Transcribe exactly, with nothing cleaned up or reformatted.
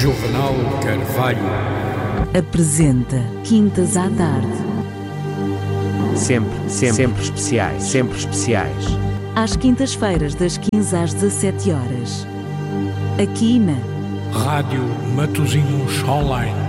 Jornal Carvalho apresenta Quintas à Tarde. Sempre, sempre, sempre especiais, sempre especiais. Às quintas-feiras, das quinze às dezassete horas. Aqui na Rádio Matosinhos Online.